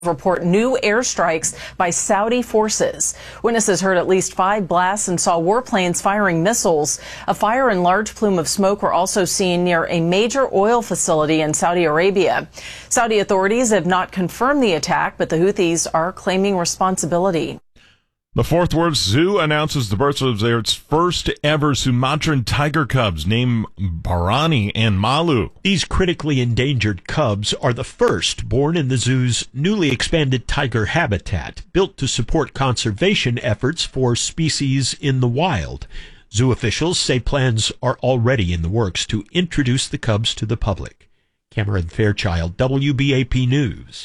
report new airstrikes by Saudi forces. Witnesses heard at least 5 blasts and saw warplanes firing missiles. A fire and large plume of smoke were also seen near a major oil facility in Saudi Arabia. Saudi authorities have not confirmed the attack, but the Houthis are claiming responsibility. The Fort Worth Zoo announces the birth of its first ever Sumatran tiger cubs named Barani and Malu. These critically endangered cubs are the first born in the zoo's newly expanded tiger habitat, built to support conservation efforts for species in the wild. Zoo officials say plans are already in the works to introduce the cubs to the public. Cameron Fairchild, WBAP News.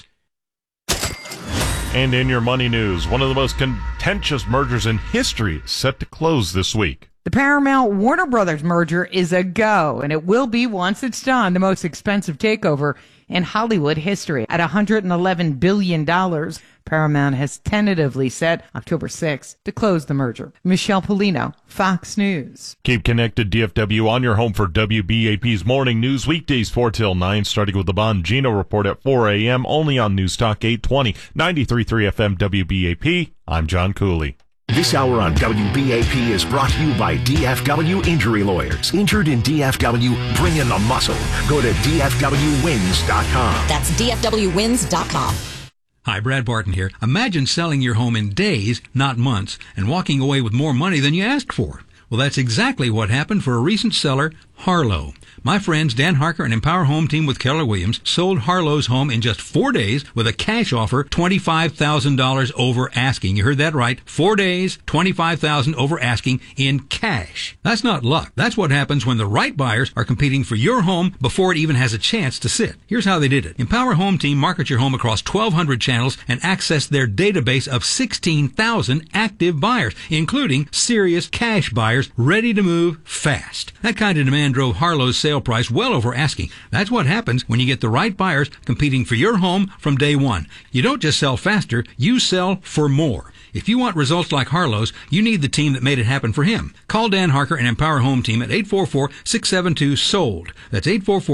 And in your money news, one of the most contentious mergers in history is set to close this week. The Paramount-Warner Brothers merger is a go, and it will be, once it's done, the most expensive takeover in Hollywood history. At $111 billion, Paramount has tentatively set October 6th to close the merger. Michelle Polino, Fox News. Keep connected, DFW, on your home for WBAP's morning news, weekdays 4 till 9, starting with the Bongino Report at 4 a.m., only on News Talk 820, 93.3 FM WBAP. I'm John Cooley. This hour on WBAP is brought to you by DFW Injury Lawyers. Injured in DFW, bring in the muscle. Go to DFWWins.com. That's DFWWins.com. Hi, Brad Barton here. Imagine selling your home in days, not months, and walking away with more money than you asked for. Well, that's exactly what happened for a recent seller, Harlow. My friends Dan Harker and Empower Home Team with Keller Williams sold Harlow's home in just 4 days with a cash offer, $25,000 over asking. You heard that right. 4 days, $25,000 over asking in cash. That's not luck. That's what happens when the right buyers are competing for your home before it even has a chance to sit. Here's how they did it. Empower Home Team market your home across 1,200 channels and access their database of 16,000 active buyers, including serious cash buyers ready to move fast. That kind of demand drove Harlow's sale price well over asking. That's what happens when you get the right buyers competing for your home from day one. You don't just sell faster, you sell for more. If you want results like Harlow's, you need the team that made it happen for him. Call Dan Harker and Empower Home Team at 844-672-SOLD. That's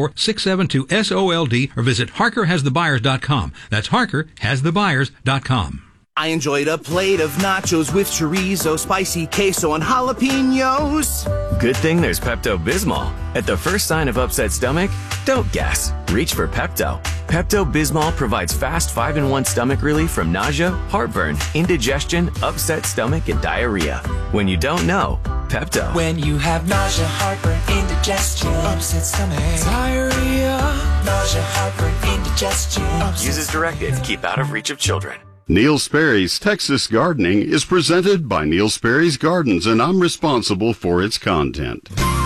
844-672-SOLD, or visit HarkerHasTheBuyers.com. That's HarkerHasTheBuyers.com. I enjoyed a plate of nachos with chorizo, spicy queso, and jalapenos. Good thing there's Pepto-Bismol. At the first sign of upset stomach, don't guess. Reach for Pepto. Pepto-Bismol provides fast 5-in-1 stomach relief from nausea, heartburn, indigestion, upset stomach, and diarrhea. When you don't know, Pepto. When you have nausea, heartburn, indigestion, upset stomach, diarrhea, nausea, heartburn, indigestion. Use as directed. Keep out of reach of children. Neil Sperry's Texas Gardening is presented by Neil Sperry's Gardens, and I'm responsible for its content.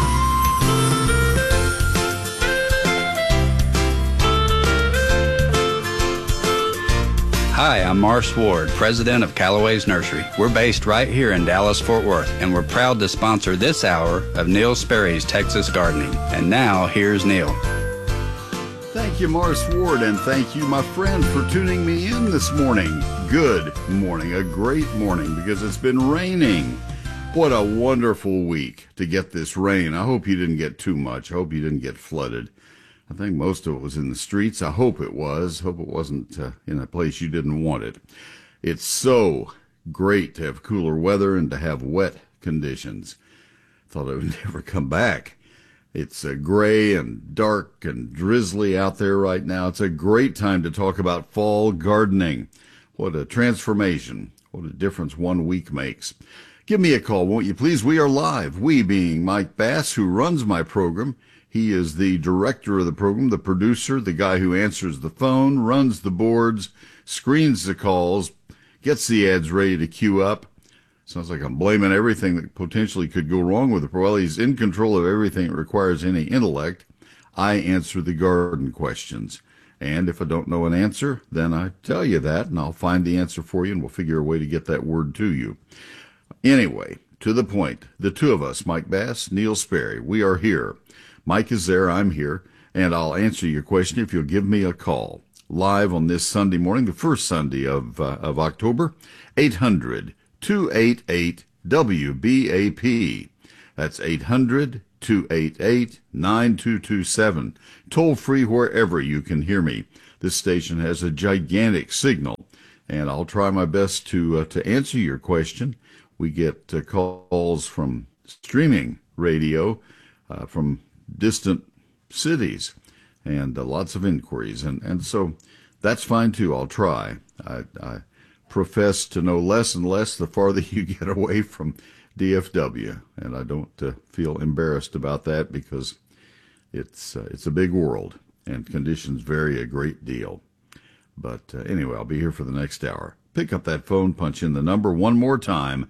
Hi, I'm Marsh Ward, president of Callaway's Nursery. We're based right here in Dallas-Fort Worth, and we're proud to sponsor this hour of Neil Sperry's Texas Gardening. And now, here's Neil. Thank you, Morris Ward, and thank you, my friend, for tuning me in this morning. Good morning, a great morning, because it's been raining. What a wonderful week to get this rain. I hope you didn't get too much. I hope you didn't get flooded. I think most of it was in the streets. I hope it was. Hope it wasn't in a place you didn't want it. It's so great to have cooler weather and to have wet conditions. Thought it would never come back. It's gray and dark and drizzly out there right now. It's a great time to talk about fall gardening. What a transformation. What a difference 1 week makes. Give me a call, won't you please? We are live. We being Mike Bass, who runs my program. He is the director of the program, the producer, the guy who answers the phone, runs the boards, screens the calls, gets the ads ready to queue up. Sounds like I'm blaming everything that potentially could go wrong with it. Well, he's in control of everything that requires any intellect. I answer the garden questions. And if I don't know an answer, then I tell you that, and I'll find the answer for you, and we'll figure a way to get that word to you. Anyway, to the point, the two of us, Mike Bass, Neil Sperry, we are here. Mike is there, I'm here, and I'll answer your question if you'll give me a call. Live on this Sunday morning, the first Sunday of October, 800-288-WBAP. That's 800-288-9227. Toll free wherever you can hear me. this station has a gigantic signal, and I'll try my best to answer your question. We get calls from streaming radio from distant cities, and lots of inquiries, and so that's fine too. I'll try. I profess to know less and less the farther you get away from DFW, and I don't feel embarrassed about that because it's a big world and conditions vary a great deal. But anyway, I'll be here for the next hour. Pick up that phone, punch in the number one more time,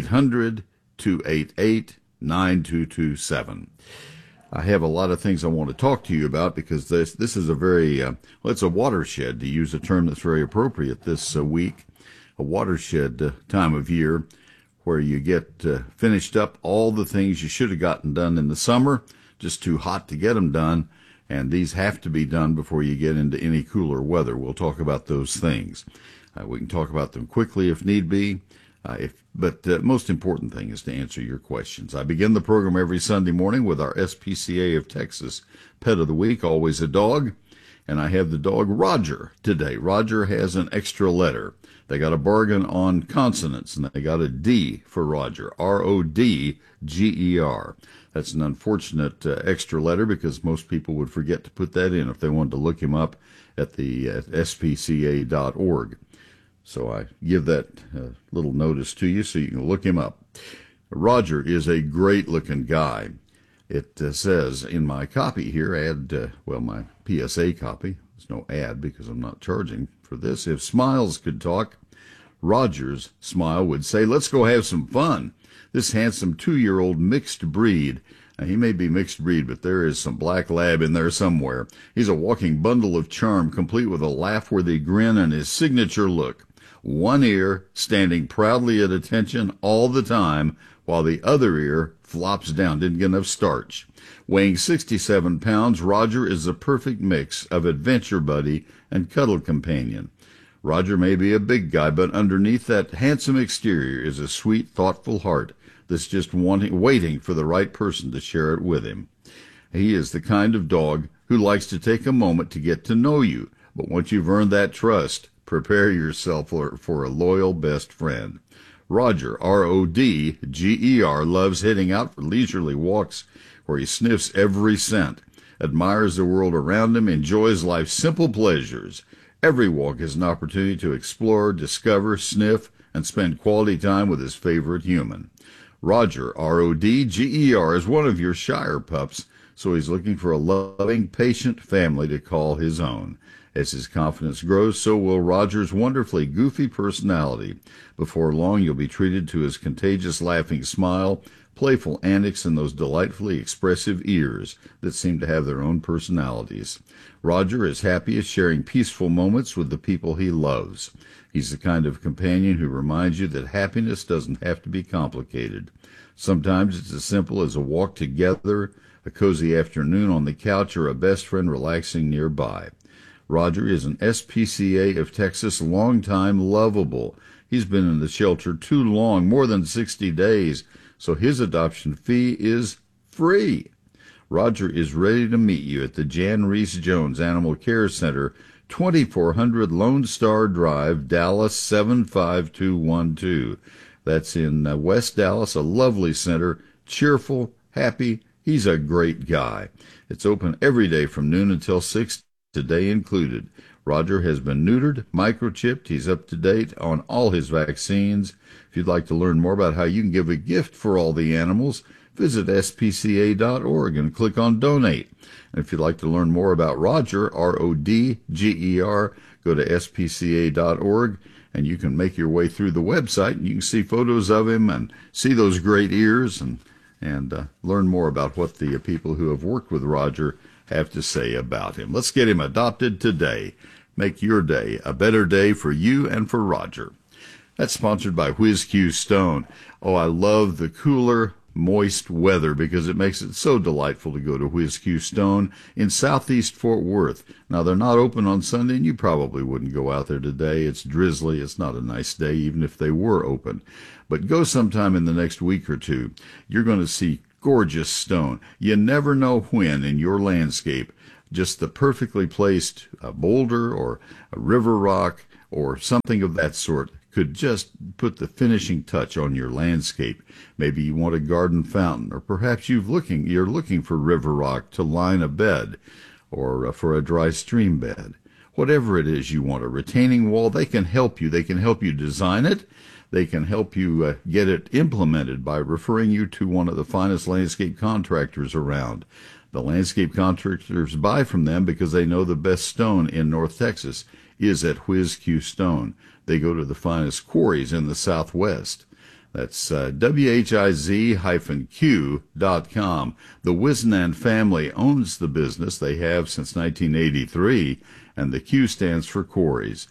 800-288-9227. I have a lot of things I want to talk to you about because this is a very, it's a watershed, to use a term that's very appropriate this week, a watershed time of year where you get finished up all the things you should have gotten done in the summer, just too hot to get them done, and these have to be done before you get into any cooler weather. We'll talk about those things. We can talk about them quickly if need be. But the most important thing is to answer your questions. I begin the program every Sunday morning with our SPCA of Texas Pet of the Week, always a dog. And I have the dog Roger today. Roger has an extra letter. They got a bargain on consonants, and they got a D for Roger, R-O-D-G-E-R. That's an unfortunate extra letter because most people would forget to put that in if they wanted to look him up at the spca.org. So I give that little notice to you so you can look him up. Roger is a great-looking guy. It says in my copy here, my PSA copy. There's no ad because I'm not charging for this. If smiles could talk, Roger's smile would say, "Let's go have some fun." This handsome 2-year-old mixed breed. Now, he may be mixed breed, but there is some black lab in there somewhere. He's a walking bundle of charm, complete with a laugh-worthy grin and his signature look. One ear standing proudly at attention all the time, while the other ear flops down, didn't get enough starch. Weighing 67 pounds, Roger is the perfect mix of adventure buddy and cuddle companion. Roger may be a big guy, but underneath that handsome exterior is a sweet, thoughtful heart that's just waiting for the right person to share it with him. He is the kind of dog who likes to take a moment to get to know you, but once you've earned that trust, prepare yourself for a loyal best friend. Roger, R-O-D-G-E-R, loves heading out for leisurely walks where he sniffs every scent, admires the world around him, enjoys life's simple pleasures. Every walk is an opportunity to explore, discover, sniff, and spend quality time with his favorite human. Roger, R-O-D-G-E-R, is one of your Shire pups, so he's looking for a loving, patient family to call his own. As his confidence grows, so will Roger's wonderfully goofy personality. Before long, you'll be treated to his contagious laughing smile, playful antics, and those delightfully expressive ears that seem to have their own personalities. Roger is happiest sharing peaceful moments with the people he loves. He's the kind of companion who reminds you that happiness doesn't have to be complicated. Sometimes it's as simple as a walk together, a cozy afternoon on the couch, or a best friend relaxing nearby. Roger is an SPCA of Texas longtime lovable. He's been in the shelter too long, more than 60 days, so his adoption fee is free. Roger is ready to meet you at the Jan Reese Jones Animal Care Center, 2400 Lone Star Drive, Dallas 75212. That's in West Dallas, a lovely center, cheerful, happy. He's a great guy. It's open every day from noon until 6, today included. Roger has been neutered, microchipped. He's up to date on all his vaccines. If you'd like to learn more about how you can give a gift for all the animals, visit spca.org and click on Donate. And if you'd like to learn more about Roger, R-O-D-G-E-R, go to spca.org, and you can make your way through the website, and you can see photos of him and see those great ears and learn more about what the people who have worked with Roger have to say about him. Let's get him adopted today. Make your day a better day for you and for Roger. That's sponsored by Whiz-Q Stone. Oh, I love the cooler, moist weather because it makes it so delightful to go to Whiz-Q Stone in southeast Fort Worth. Now, they're not open on Sunday, and you probably wouldn't go out there today. It's drizzly. It's not a nice day, even if they were open. But go sometime in the next week or two. You're going to see gorgeous stone. You never know when in your landscape just the perfectly placed boulder or a river rock or something of that sort could just put the finishing touch on your landscape. Maybe you want a garden fountain, or perhaps you're looking for river rock to line a bed or for a dry stream bed. Whatever it is you want, a retaining wall, they can help you. They can help you design it. They can help you get it implemented by referring you to one of the finest landscape contractors around. The landscape contractors buy from them because they know the best stone in North Texas is at Whiz Q Stone. They go to the finest quarries in the Southwest. That's WHIZ-Q.com. The Wisnan family owns the business. They have since 1983, and the Q stands for quarries.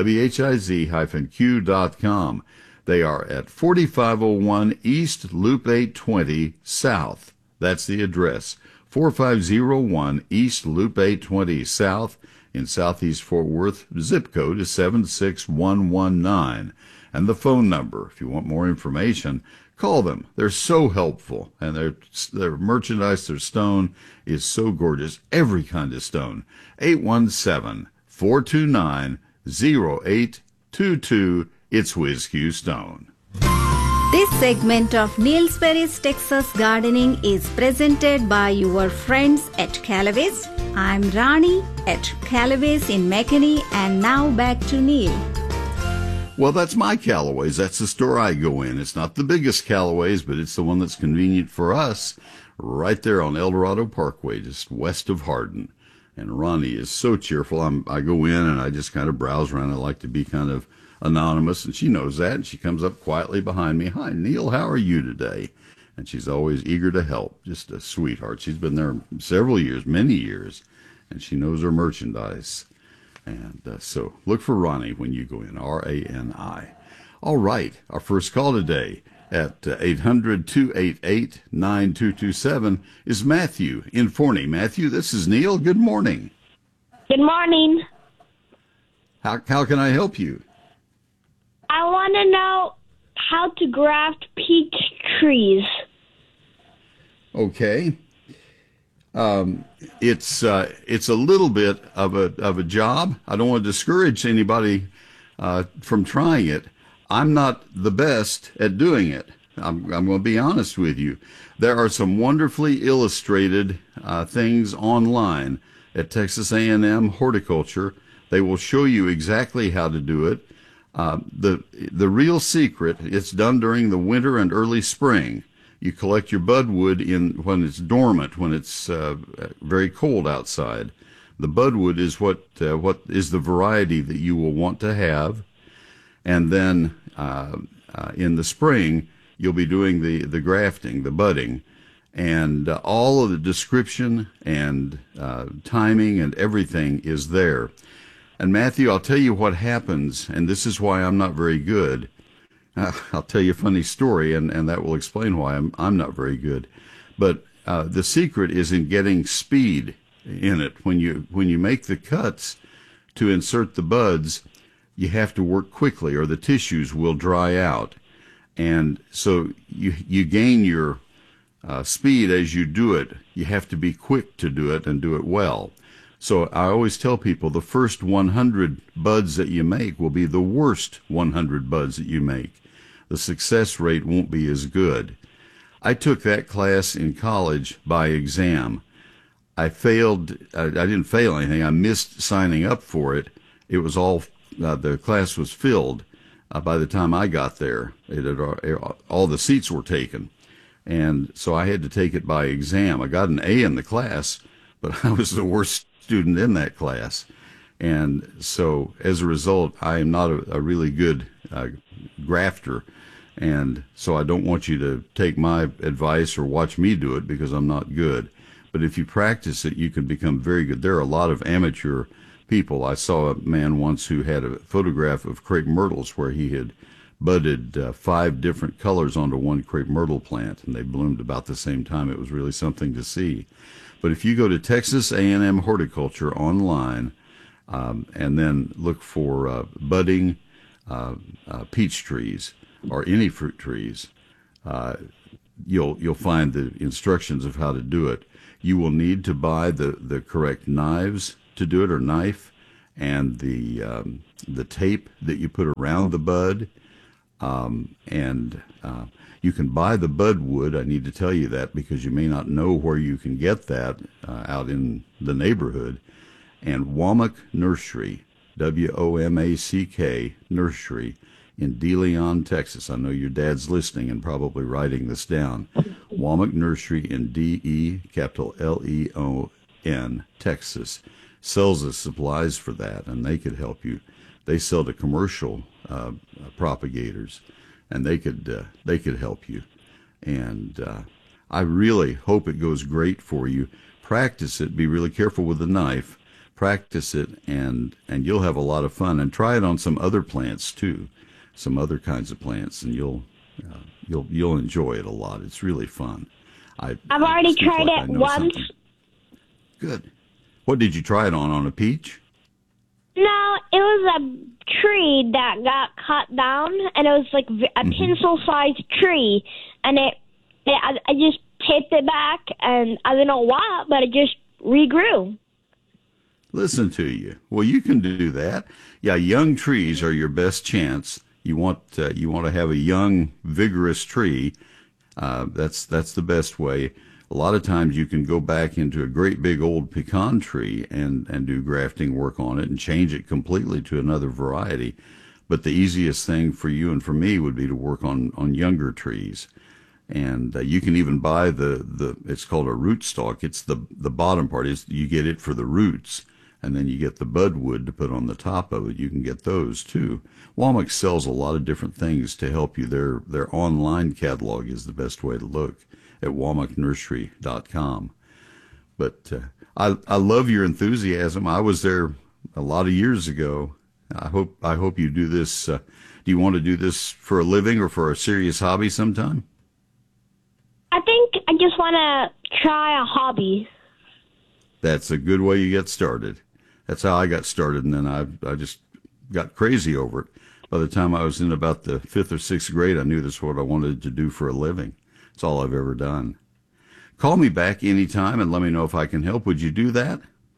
WHIZ-Q.com. They are at 4501 East Loop 820 South. That's the address. 4501 East Loop 820 South in Southeast Fort Worth. Zip code is 76119. And the phone number, if you want more information, call them. They're so helpful, and their merchandise, their stone is so gorgeous. Every kind of stone. 817-429-0822. It's Whiz Q Stone. This segment of Neil Sperry's Texas Gardening is presented by your friends at Callaway's. I'm Rani at Callaway's in McKinney, and now back to Neil. Well, that's my Callaway's. That's the store I go in. It's not the biggest Callaway's, but it's the one that's convenient for us, right there on El Dorado Parkway, just west of Hardin. And Ronnie is so cheerful. I go in and I just kind of browse around. I like to be kind of anonymous, and she knows that, and she comes up quietly behind me. Hi, Neil, how are you today? And she's always eager to help. Just a sweetheart. She's been there several years, many years, and she knows her merchandise. And so look for Ronnie when you go in, R-A-N-I. All right, our first call today at 800-288-9227 is Matthew in Forney. Matthew, this is Neil. Good morning. Good morning. How can I help you? I want to know how to graft peach trees. Okay. It's a little bit of a job. I don't want to discourage anybody from trying it. I'm not the best at doing it. I'm going to be honest with you. There are some wonderfully illustrated things online at Texas A&M Horticulture. They will show you exactly how to do it. The real secret, it's done during the winter and early spring. You collect your budwood when it's dormant, when it's very cold outside. The budwood is what is the variety that you will want to have, and then in the spring you'll be doing the grafting, the budding, and all of the description and timing and everything is there. And Matthew, I'll tell you what happens, and this is why I'm not very good. I'll tell you a funny story, and that will explain why I'm not very good. But the secret is in getting speed in it. When you make the cuts to insert the buds, you have to work quickly, or the tissues will dry out. And so you gain your speed as you do it. You have to be quick to do it and do it well. So I always tell people the first 100 buds that you make will be the worst 100 buds that you make. The success rate won't be as good. I took that class in college by exam. I failed. I didn't fail anything. I missed signing up for it. It was all, the class was filled by the time I got there. All the seats were taken. And so I had to take it by exam. I got an A in the class, but I was the worst student in that class. And so as a result, I am not a really good grafter. And so I don't want you to take my advice or watch me do it, because I'm not good. But if you practice it, you can become very good. There are a lot of amateur people. I saw a man once who had a photograph of crepe myrtles where he had budded 5 different colors onto one crepe myrtle plant, and they bloomed about the same time. It was really something to see. But if you go to Texas A&M Horticulture online and then look for budding peach trees or any fruit trees, you'll find the instructions of how to do it. You will need to buy the correct knives to do it, or knife, and the tape that you put around the bud. You can buy the bud wood. I need to tell you that because you may not know where you can get that out in the neighborhood. And Womack Nursery, WOMACK Nursery in De Leon, Texas. I know your dad's listening and probably writing this down. Womack Nursery in DELEON, Texas, sells us supplies for that, and they could help you. They sell to commercial propagators, and they could help you. And I really hope it goes great for you. Practice it. Be really careful with the knife. Practice it, and you'll have a lot of fun. And try it on some other plants too, some other kinds of plants, and you'll enjoy it a lot. It's really fun. I've already tried it once. Something. Good. What did you try it on? On a peach? No, it was a tree that got cut down, and it was like a pencil-sized tree, and I just taped it back, and I don't know why, but it just regrew. Listen to you. Well, you can do that. Yeah, young trees are your best chance. You want to have a young, vigorous tree. That's the best way. A lot of times you can go back into a great big old pecan tree and do grafting work on it and change it completely to another variety. But the easiest thing for you and for me would be to work on younger trees. And you can even buy it's called a rootstock. It's the bottom part. You get it for the roots, and then you get the budwood to put on the top of it. You can get those too. Womack sells a lot of different things to help you. Their online catalog is the best way to look at womacknursery.com. But I love your enthusiasm. I was there a lot of years ago. I hope you do this. Do you want to do this for a living or for a serious hobby sometime? I think I just want to try a hobby. That's a good way you get started. That's how I got started, and then I just got crazy over it. By the time I was in about the 5th or 6th grade, I knew that's what I wanted to do for a living. It's all I've ever done. Call me back anytime and let me know if I can help. Would you do that?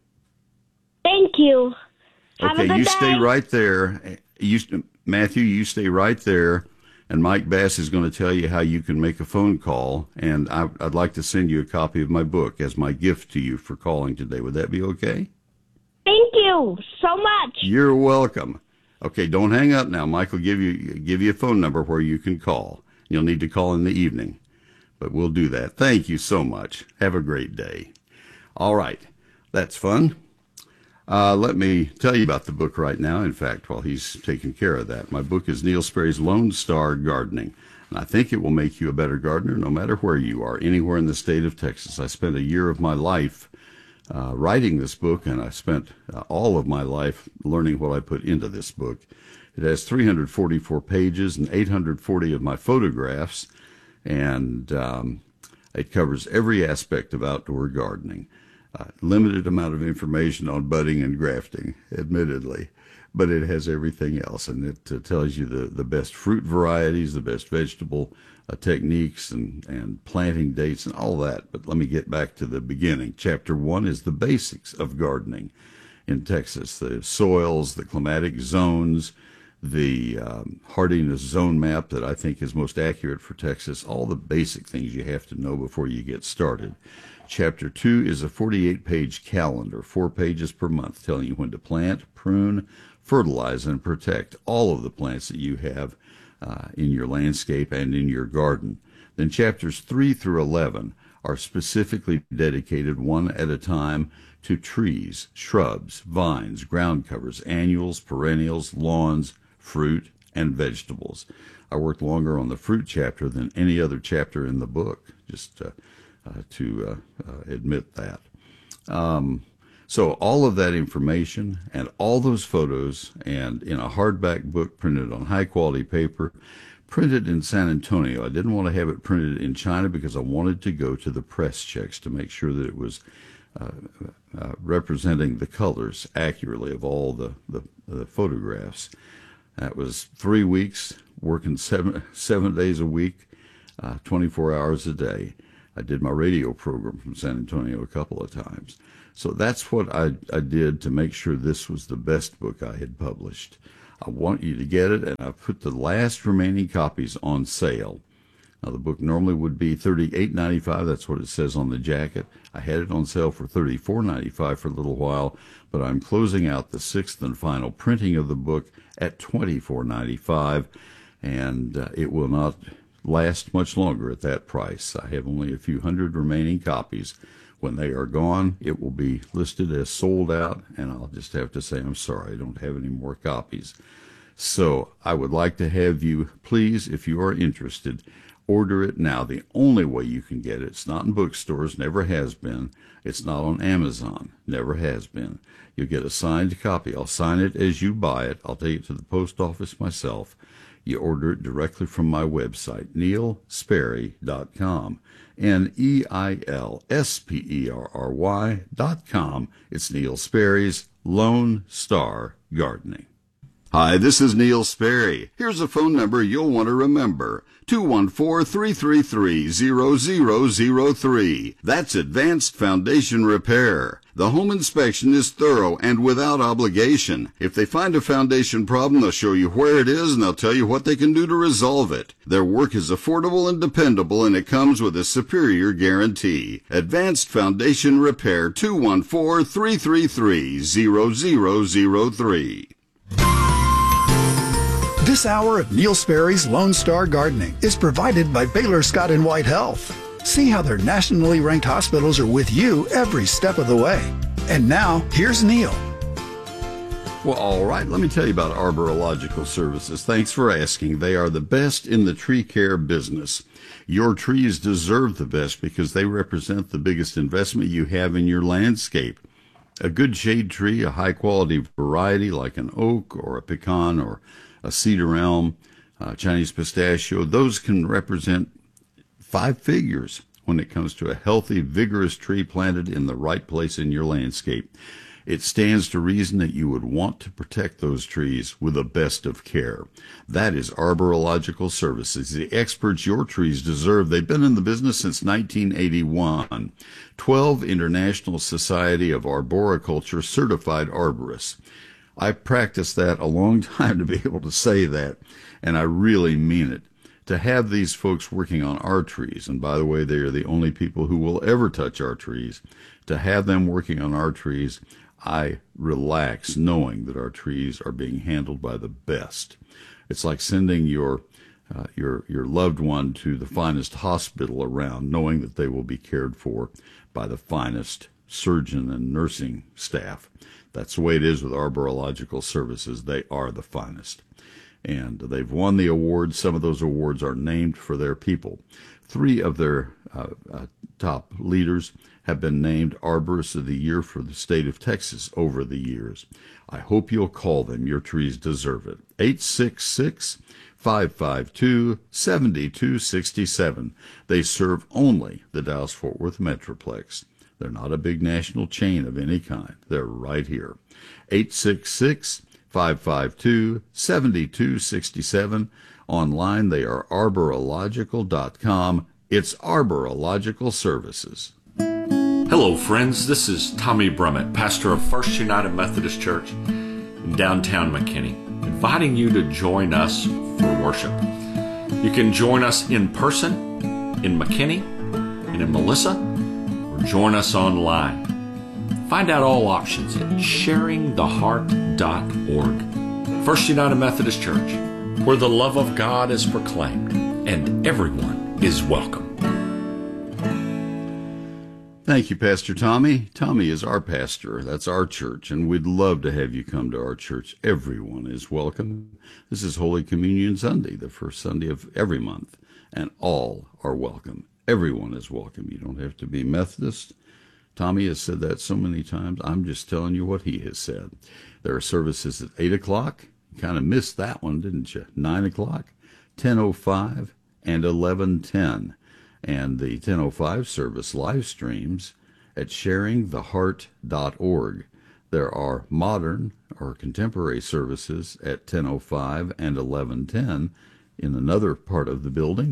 Thank you. Have a good day. Stay right there. Matthew, you stay right there, and Mike Bass is going to tell you how you can make a phone call, and I'd like to send you a copy of my book as my gift to you for calling today. Would that be okay? Thank you so much. You're welcome. Okay, don't hang up now. Mike will give you a phone number where you can call. You'll need to call in the evening, but we'll do that. Thank you so much. Have a great day. All right, that's fun. Let me tell you about the book right now. In fact, while he's taking care of that, my book is Neil Sperry's Lone Star Gardening, and I think it will make you a better gardener no matter where you are, anywhere in the state of Texas. I spent a year of my life writing this book, and I spent all of my life learning what I put into this book. It has 344 pages and 840 of my photographs, and it covers every aspect of outdoor gardening. Limited amount of information on budding and grafting, admittedly, but it has everything else, and it tells you the best fruit varieties, the best vegetable techniques, and planting dates and all that. But let me get back to the beginning. Chapter 1 is the basics of gardening in Texas, the soils, the climatic zones, the hardiness zone map that I think is most accurate for Texas, all the basic things you have to know before you get started. Chapter 2 is a 48-page calendar, 4 pages per month, telling you when to plant, prune, fertilize, and protect all of the plants that you have in your landscape and in your garden. Then chapters 3 through 11 are specifically dedicated one at a time to trees, shrubs, vines, ground covers, annuals, perennials, lawns, fruit, and vegetables. I worked longer on the fruit chapter than any other chapter in the book, just to admit that. So all of that information and all those photos, and in a hardback book printed on high-quality paper, printed in San Antonio. I didn't want to have it printed in China because I wanted to go to the press checks to make sure that it was representing the colors accurately of all the photographs. That was 3 weeks, working seven days a week, 24 hours a day. I did my radio program from San Antonio a couple of times. So that's what I did to make sure this was the best book I had published. I want you to get it, and I put the last remaining copies on sale. Now, the book normally would be $38.95. That's what it says on the jacket. I had it on sale for $34.95 for a little while, but I'm closing out the 6th and final printing of the book at $24.95, and it will not last much longer at that price. I have only a few hundred remaining copies. When they are gone, it will be listed as sold out, and I'll just have to say I'm sorry, I don't have any more copies. So I would like to have you, please, if you are interested, order it now. The only way you can get it, it's not in bookstores, never has been. It's not on Amazon, never has been. You'll get a signed copy. I'll sign it as you buy it. I'll take it to the post office myself. You order it directly from my website, neilsperry.com, NeilSperry.com. It's Neil Sperry's Lone Star Gardening. Hi, this is Neil Sperry. Here's a phone number you'll want to remember. 214-333-0003. That's Advanced Foundation Repair. The home inspection is thorough and without obligation. If they find a foundation problem, they'll show you where it is and they'll tell you what they can do to resolve it. Their work is affordable and dependable, and it comes with a superior guarantee. Advanced Foundation Repair, 214-333-0003. This hour of Neil Sperry's Lone Star Gardening is provided by Baylor Scott & White Health. See how their nationally ranked hospitals are with you every step of the way. And now, here's Neil. Well, all right, let me tell you about Arborological Services. Thanks for asking. They are the best in the tree care business. Your trees deserve the best because they represent the biggest investment you have in your landscape. A good shade tree, a high-quality variety like an oak or a pecan or a cedar elm, Chinese pistachio, those can represent 5 figures when it comes to a healthy, vigorous tree planted in the right place in your landscape. It stands to reason that you would want to protect those trees with the best of care. That is Arborological Services, the experts your trees deserve. They've been in the business since 1981. 12 International Society of Arboriculture certified arborists. I practiced that a long time to be able to say that, and I really mean it. To have these folks working on our trees, and by the way, they are the only people who will ever touch our trees, to have them working on our trees, I relax knowing that our trees are being handled by the best. It's like sending your loved one to the finest hospital around, knowing that they will be cared for by the finest surgeon and nursing staff. That's the way it is with Arborological Services. They are the finest. And they've won the awards. Some of those awards are named for their people. 3 of their top leaders have been named Arborists of the Year for the state of Texas over the years. I hope you'll call them. Your trees deserve it. 866-552-7267. They serve only the Dallas-Fort Worth Metroplex. They're not a big national chain of any kind. They're right here. 866-552-7267. Online, they are arborological.com. It's Arborological Services. Hello, friends. This is Tommy Brummett, pastor of First United Methodist Church in downtown McKinney, inviting you to join us for worship. You can join us in person in McKinney and in Melissa, or join us online. Find out all options at sharingtheheart.org. First United Methodist Church, where the love of God is proclaimed and everyone is welcome. Thank you, Pastor Tommy. Tommy is our pastor. That's our church, and we'd love to have you come to our church. Everyone is welcome. This is Holy Communion Sunday, the first Sunday of every month, and all are welcome. Everyone is welcome. You don't have to be Methodist. Tommy has said that so many times. I'm just telling you what he has said. There are services at 8 o'clock. You kind of missed that one, didn't you? 9 o'clock, 10:05, and 11:10. And the 10:05 service live streams at sharingtheheart.org. There are modern or contemporary services at 10:05 and 11:10 in another part of the building.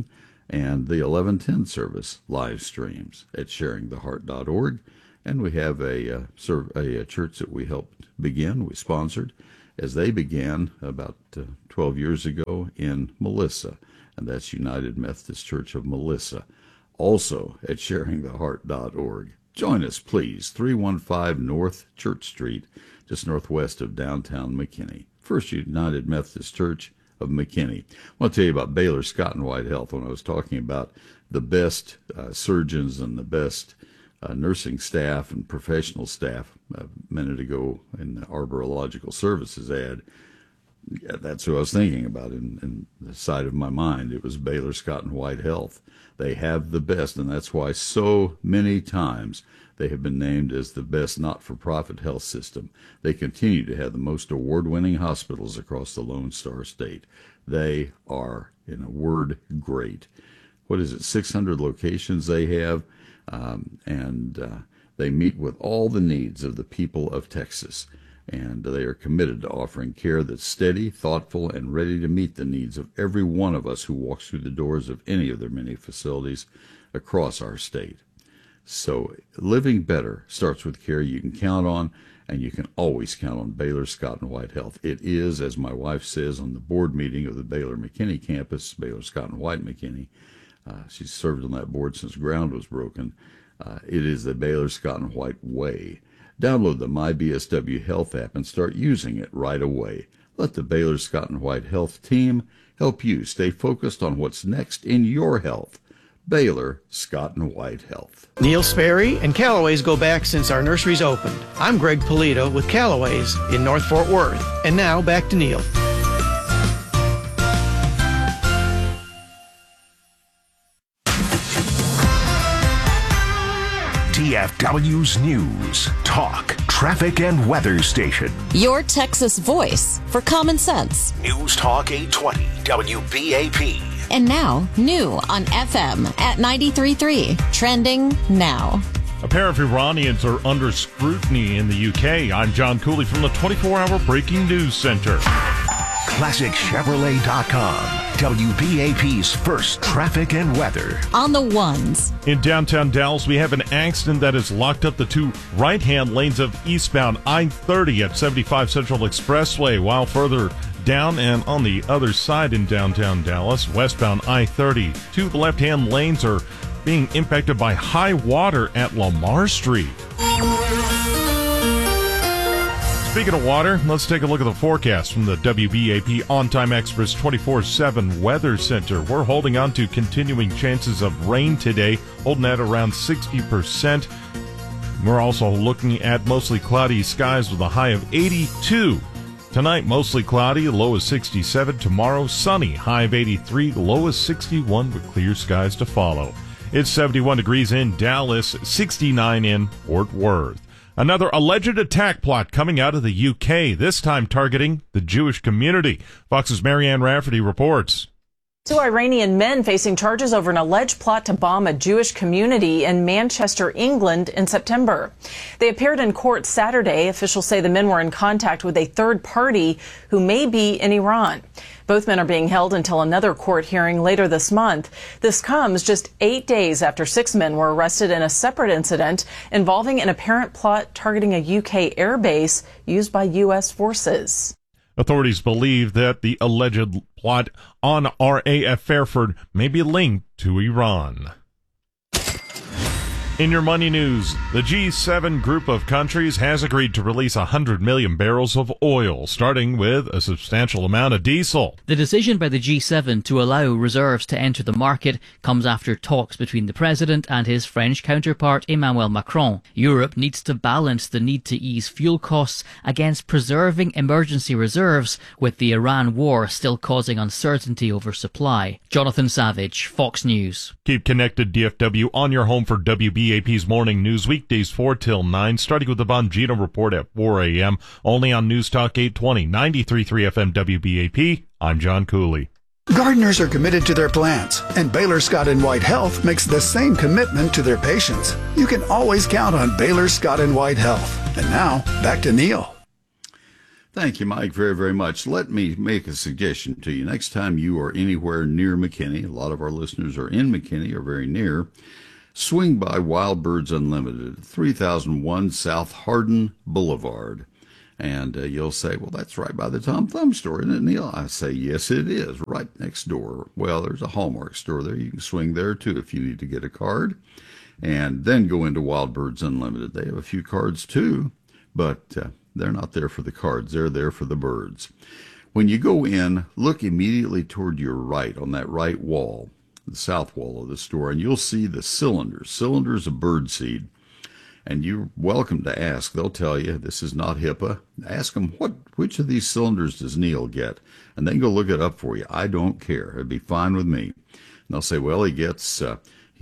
and the 1110 service live streams at sharingtheheart.org. And we have a church that we helped begin, we sponsored, as they began about 12 years ago in Melissa, and that's United Methodist Church of Melissa, also at sharingtheheart.org. Join us, please, 315 North Church Street, just northwest of downtown McKinney. First United Methodist Church of McKinney. I want to tell you about Baylor Scott and White Health. When I was talking about the best surgeons and the best nursing staff and professional staff a minute ago in the Arborological Services ad, that's who I was thinking about in the side of my mind. It was Baylor Scott and White Health. They have the best, and that's why so many times they have been named as the best not-for-profit health system. They continue to have the most award-winning hospitals across the Lone Star State. They are, in a word, great. What is it, 600 locations they have? And they meet with all the needs of the people of Texas. And they are committed to offering care that's steady, thoughtful, and ready to meet the needs of every one of us who walks through the doors of any of their many facilities across our state. So living better starts with care you can count on, and you can always count on Baylor Scott and White Health. It is, as my wife says on the board meeting of the Baylor McKinney campus, Baylor Scott and White McKinney, she's served on that board since ground was broken, it is the Baylor Scott and White way. Download the MyBSW Health app and start using it right away. Let the Baylor Scott and White Health team help you stay focused on what's next in your health. Baylor Scott and White Health. Neil Sperry and Callaway's go back since our nurseries opened. I'm Greg Polito with Callaway's in North Fort Worth. And now back to Neil. DFW's News, Talk, Traffic, and Weather Station. Your Texas voice for common sense. News Talk 820, WBAP. And now, new on FM at 93.3. Trending now. A pair of Iranians are under scrutiny in the UK. I'm John Cooley from the 24-hour Breaking News Center. ClassicChevrolet.com. WBAP's first traffic and weather. On the ones. In downtown Dallas, we have an accident that has locked up the two right-hand lanes of eastbound I-30 at 75 Central Expressway, while further down and on the other side in downtown Dallas, westbound I-30, two left-hand lanes are being impacted by high water at Lamar Street. Speaking of water, let's take a look at the forecast from the WBAP On-Time Express 24/7 Weather Center. We're holding on to continuing chances of rain today, holding at around 60%. We're also looking at mostly cloudy skies with a high of 82. Tonight, mostly cloudy, low is 67. Tomorrow, sunny, high of 83, low is 61 with clear skies to follow. It's 71 degrees in Dallas, 69 in Fort Worth. Another alleged attack plot coming out of the UK, this time targeting the Jewish community. Fox's Marianne Rafferty reports. Two Iranian men facing charges over an alleged plot to bomb a Jewish community in Manchester, England in September. They appeared in court Saturday. Officials say the men were in contact with a third party who may be in Iran. Both men are being held until another court hearing later this month. This comes just 8 days after 6 men were arrested in a separate incident involving an apparent plot targeting a UK airbase used by U.S. forces. Authorities believe that the alleged plot on RAF Fairford may be linked to Iran. In your money news, the G7 group of countries has agreed to release 100 million barrels of oil, starting with a substantial amount of diesel. The decision by the G7 to allow reserves to enter the market comes after talks between the president and his French counterpart Emmanuel Macron. Europe needs to balance the need to ease fuel costs against preserving emergency reserves, with the Iran war still causing uncertainty over supply. Jonathan Savage, Fox News. Keep connected, DFW, on your home for WBAP's morning news, weekdays 4 till 9, starting with the Bongino Report at 4 a.m., only on News Talk 820, 93.3 FM WBAP. I'm John Cooley. Gardeners are committed to their plants, and Baylor Scott & White Health makes the same commitment to their patients. You can always count on Baylor Scott & White Health. And now, back to Neil. Thank you, Mike, very, very much. Let me make a suggestion to you. Next time you are anywhere near McKinney, a lot of our listeners are in McKinney or very near, swing by Wild Birds Unlimited, 3001 South Hardin Boulevard. And you'll say, well, that's right by the Tom Thumb store, isn't it, Neil? I say, yes, it is, right next door. Well, there's a Hallmark store there. You can swing there, too, if you need to get a card. And then go into Wild Birds Unlimited. They have a few cards, too, but they're not there for the cards. They're there for the birds. When you go in, look immediately toward your right on that right wall, the south wall of the store, and you'll see the cylinders. Cylinders of birdseed. And you're welcome to ask. They'll tell you this is not HIPAA. Ask them, which of these cylinders does Neil get? And then go look it up for you. I don't care. It'd be fine with me. And they'll say, well, he gets the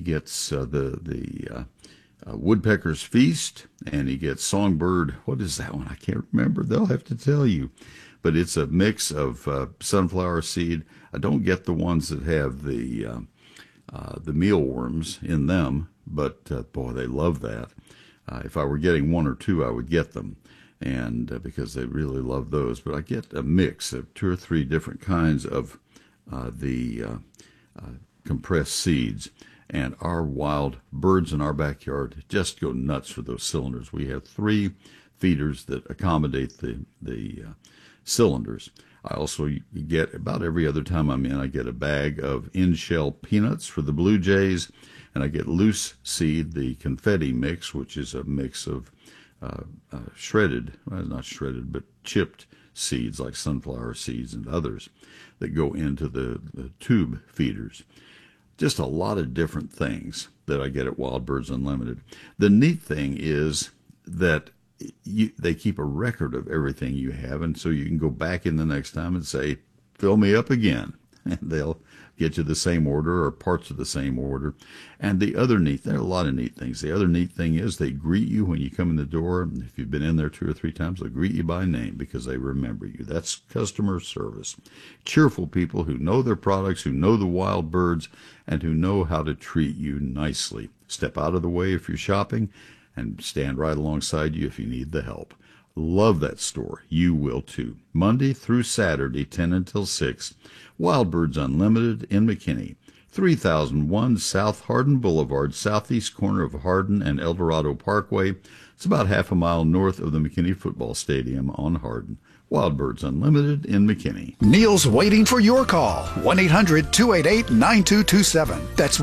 Woodpecker's Feast, and he gets Songbird. What is that one? I can't remember. They'll have to tell you. But it's a mix of sunflower seed. I don't get the ones that have the mealworms in them, but boy, they love that. If I were getting one or two, I would get them, and because they really love those. But I get a mix of 2 or 3 different kinds of the compressed seeds. And our wild birds in our backyard just go nuts for those cylinders. We have 3 feeders that accommodate the cylinders. I also get, about every other time I'm in, I get a bag of in-shell peanuts for the Blue Jays, and I get loose seed, the confetti mix, which is a mix of shredded, well, not shredded, but chipped seeds like sunflower seeds and others that go into the tube feeders. Just a lot of different things that I get at Wild Birds Unlimited. The neat thing is that they keep a record of everything you have, and so you can go back in the next time and say, fill me up again, and they'll get you the same order or parts of the same order. And there are a lot of neat things. The other neat thing is they greet you when you come in the door. If you've been in there 2 or 3 times, they'll greet you by name because they remember you. That's customer service. Cheerful people who know their products, who know the wild birds, and who know how to treat you nicely. Step out of the way if you're shopping and stand right alongside you if you need the help. Love that store. You will too. Monday through Saturday, 10 until 6. Wild Birds Unlimited in McKinney. 3001 South Hardin Boulevard, southeast corner of Hardin and El Dorado Parkway. It's about half a mile north of the McKinney Football Stadium on Hardin. Wild Birds Unlimited in McKinney. Neil's waiting for your call. 1-800-288-9227. That's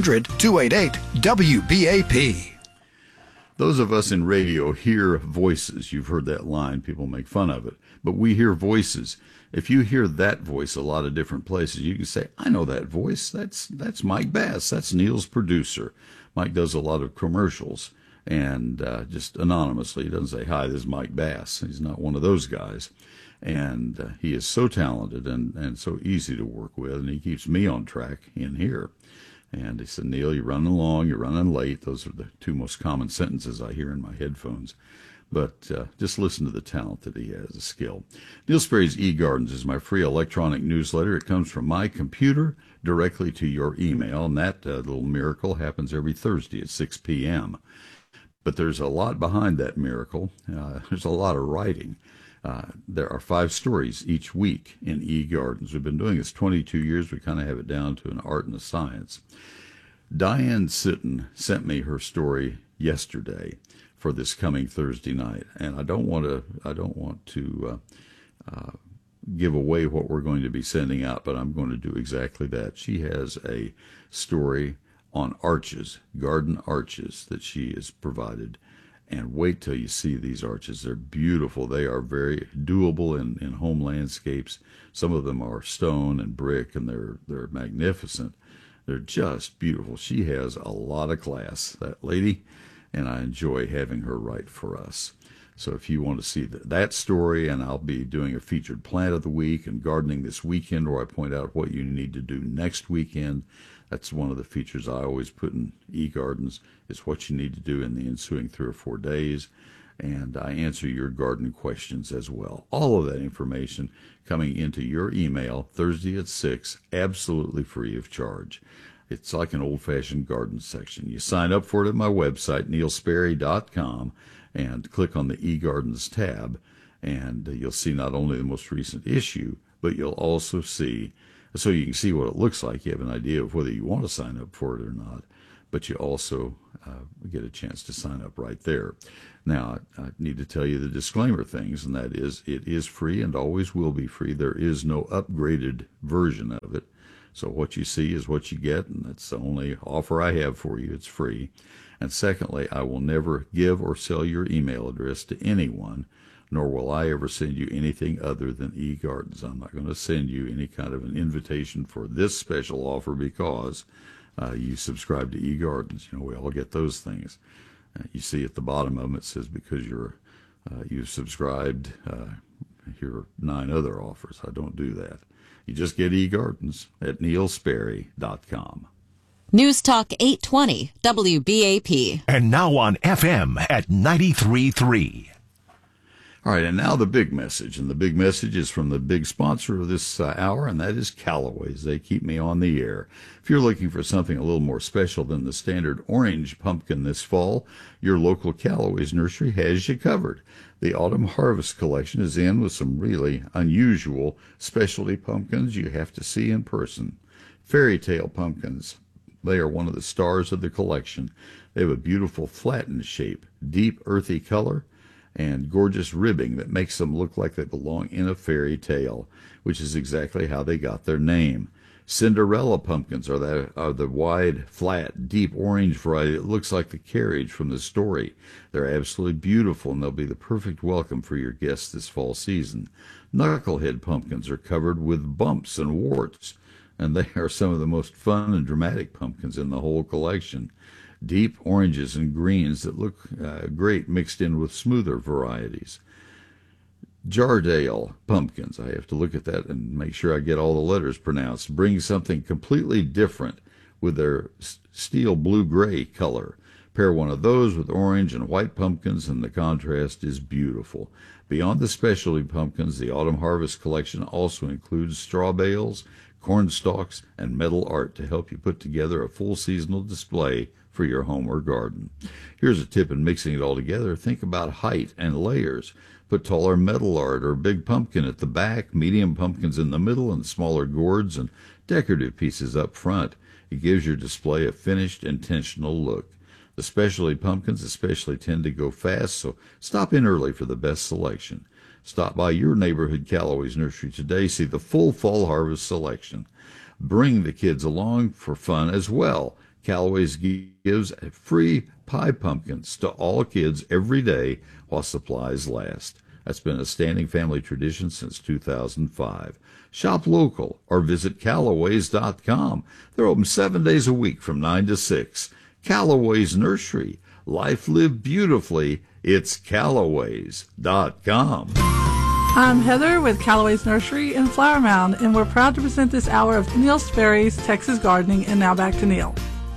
1-800-288-WBAP. Those of us in radio hear voices. You've heard that line. People make fun of it. But we hear voices. If you hear that voice a lot of different places, you can say, I know that voice. That's Mike Bass. That's Neil's producer. Mike does a lot of commercials, and just anonymously. He doesn't say, hi, this is Mike Bass. He's not one of those guys. And he is so talented and so easy to work with, and he keeps me on track in here. And he said, Neil, you're running long, you're running late. Those are the 2 most common sentences I hear in my headphones. But just listen to the talent that he has, the skill. Neil Sperry's eGardens is my free electronic newsletter. It comes from my computer directly to your email, and that little miracle happens every Thursday at 6 p.m. But there's a lot behind that miracle. There's a lot of writing. There are 5 stories each week in eGardens. We've been doing this 22 years. We kind of have it down to an art and a science. Diane Sitton sent me her story yesterday for this coming Thursday night, and I don't want to give away what we're going to be sending out, but I'm going to do exactly that. She has a story on arches, garden arches that she has provided. And wait till you see these arches. They're beautiful. They are very doable in home landscapes. Some of them are stone and brick, and they're magnificent. They're just beautiful. She has a lot of class, that lady, and I enjoy having her write for us. So if you want to see that story, and I'll be doing a featured plant of the week and gardening this weekend, where I point out what you need to do next weekend. That's one of the features I always put in eGardens, is what you need to do in the ensuing 3 or 4 days. And I answer your garden questions as well. All of that information coming into your email Thursday at 6, absolutely free of charge. It's like an old-fashioned garden section. You sign up for it at my website, neilsperry.com, and click on the eGardens tab, And you'll see not only the most recent issue, but you'll also see, so you can see what it looks like. You have an idea of whether you want to sign up for it or not, but you also get a chance to sign up right there. Now, I need to tell you the disclaimer things, and that is it is free and always will be free. There is no upgraded version of it. So what you see is what you get, and that's the only offer I have for you. It's free. And secondly, I will never give or sell your email address to anyone, nor will I ever send you anything other than eGardens. I'm not going to send you any kind of an invitation for this special offer because you subscribe to eGardens. You know, we all get those things. You see at the bottom of them, it says because you've subscribed, here are 9 other offers. I don't do that. You just get eGardens at neilsperry.com. News Talk 820 WBAP. And now on FM at 93.3. All right, and now the big message. And the big message is from the big sponsor of this hour, and that is Callaway's. They keep me on the air. If you're looking for something a little more special than the standard orange pumpkin this fall, your local Callaway's nursery has you covered. The Autumn Harvest Collection is in with some really unusual specialty pumpkins you have to see in person. Fairy tale pumpkins. They are one of the stars of the collection. They have a beautiful flattened shape, deep earthy color, and gorgeous ribbing that makes them look like they belong in a fairy tale, which is exactly how they got their name. Cinderella pumpkins are the wide, flat, deep orange variety that looks like the carriage from the story. They're absolutely beautiful, and they'll be the perfect welcome for your guests this fall season. Knucklehead pumpkins are covered with bumps and warts, and they are some of the most fun and dramatic pumpkins in the whole collection. Deep oranges and greens that look great mixed in with smoother varieties. Jardale pumpkins, I have to look at that and make sure I get all the letters pronounced, bring something completely different with their steel blue-gray color. Pair one of those with orange and white pumpkins, and the contrast is beautiful. Beyond the specialty pumpkins, the Autumn Harvest Collection also includes straw bales, corn stalks, and metal art to help you put together a full seasonal display for your home or garden. Here's a tip in mixing it all together. Think about height and layers. Put taller metal art or big pumpkin at the back, medium pumpkins in the middle, and smaller gourds and decorative pieces up front. It gives your display a finished, intentional look. The specialty pumpkins especially tend to go fast, so stop in early for the best selection. Stop by your neighborhood Callaway's nursery today. See the full fall harvest selection. Bring the kids along for fun as well. Callaway's gives free pie pumpkins to all kids every day while supplies last. That's been a standing family tradition since 2005. Shop local or visit Callaways.com. They're open 7 days a week from 9 to 6. Callaway's Nursery. Life lived beautifully. It's Callaways.com. I'm Heather with Callaway's Nursery in Flower Mound, and we're proud to present this hour of Neil Sperry's Texas Gardening. And now back to Neil.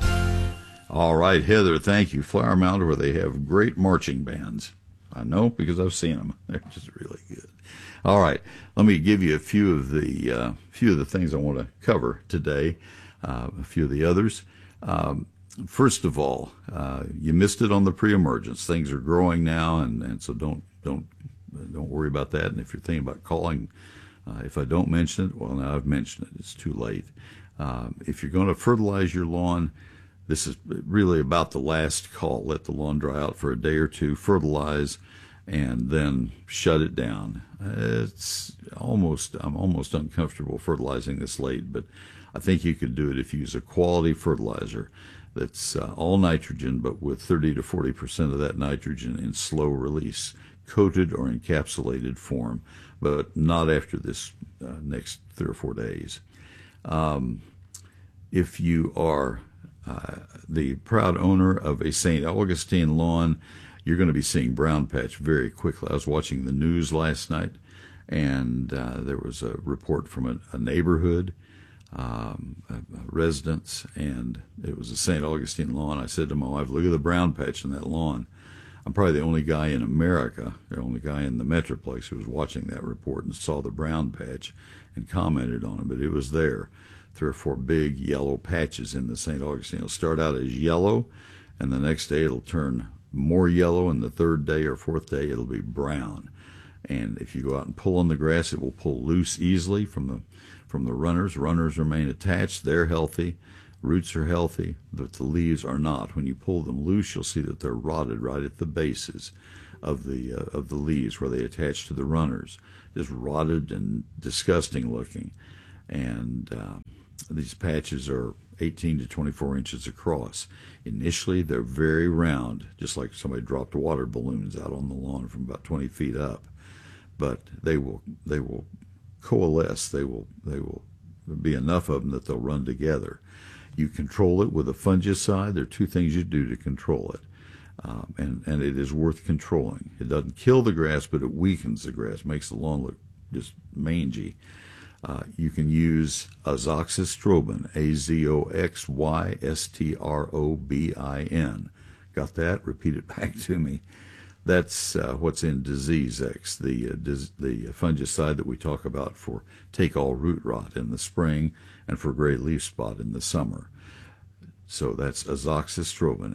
All right, Heather, thank you. Flower Mound, where they have great marching bands. I know because I've seen them. They're just really good. All right, let me give you a few of the things I want to cover today. A few of the others. First of all, you missed it on the pre-emergence. Things are growing now, and so don't worry about that. And if you're thinking about calling, if I don't mention it, well, now I've mentioned it. It's too late. If you're going to fertilize your lawn, this is really about the last call. Let the lawn dry out for a day or two, fertilize, and then shut it down. I'm almost uncomfortable fertilizing this late, but I think you could do it if you use a quality fertilizer that's all nitrogen, but with 30 to 40% of that nitrogen in slow release, coated or encapsulated form, but not after this next 3 or 4 days. If you are the proud owner of a St. Augustine lawn, you're going to be seeing brown patch very quickly. I was watching the news last night, and there was a report from a neighborhood, residents, and it was a St. Augustine lawn. I said to my wife, look at the brown patch in that lawn. I'm probably the only guy in America, the only guy in the Metroplex who was watching that report and saw the brown patch and commented on it, but it was there. 3 or 4 big yellow patches in the St. Augustine. It'll start out as yellow, and the next day it'll turn more yellow, and the 3rd day or 4th day it'll be brown. And if you go out and pull on the grass, it will pull loose easily from the runners. Runners remain attached. They're healthy. Roots are healthy, but the leaves are not. When you pull them loose, you'll see that they're rotted right at the bases of the leaves where they attach to the runners. Just rotted and disgusting looking. And these patches are 18 to 24 inches across. Initially, they're very round, just like somebody dropped water balloons out on the lawn from about 20 feet up. But they will coalesce. They will be enough of them that they'll run together. You control it with a fungicide. There are two things you do to control it, and it is worth controlling. It doesn't kill the grass, but it weakens the grass, makes the lawn look just mangy. You can use azoxystrobin, AZOXYSTROBIN. Got that? Repeat it back to me. That's what's in Disease X, the fungicide that we talk about for take-all root rot in the spring and for gray leaf spot in the summer. So that's azoxystrobin,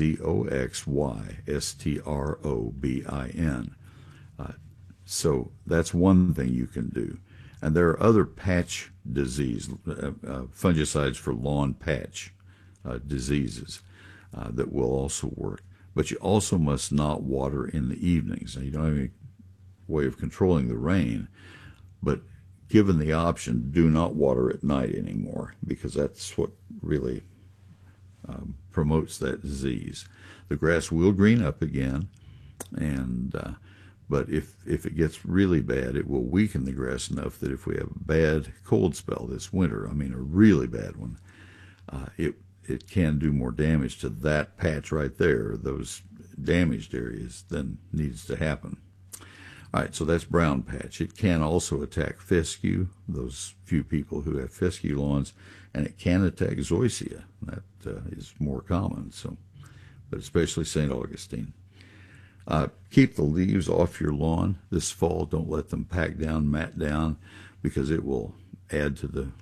AZOXYSTROBIN. So that's one thing you can do. And there are other patch disease, fungicides for lawn patch diseases that will also work. But you also must not water in the evenings. Now, you don't have any way of controlling the rain, but given the option, do not water at night anymore, because that's what really promotes that disease. The grass will green up again, and but if it gets really bad, it will weaken the grass enough that if we have a bad cold spell this winter, I mean a really bad one, it can do more damage to that patch right there, those damaged areas, than needs to happen. All right, so that's brown patch. It can also attack fescue, those few people who have fescue lawns, and it can attack zoysia. That is more common, but especially St. Augustine. Keep the leaves off your lawn this fall. Don't let them pack down, mat down, because it will add to the